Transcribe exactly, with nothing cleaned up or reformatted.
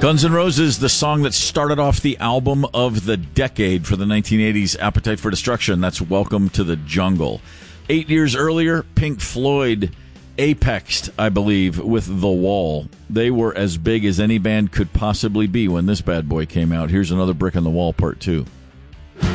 Guns N' Roses, the song that started off the album of the decade for the nineteen eighties Appetite for Destruction. That's Welcome to the Jungle. Eight years earlier, Pink Floyd apexed, I believe, with The Wall. They were as big as any band could possibly be when this bad boy came out. Here's another Brick in the Wall, part two.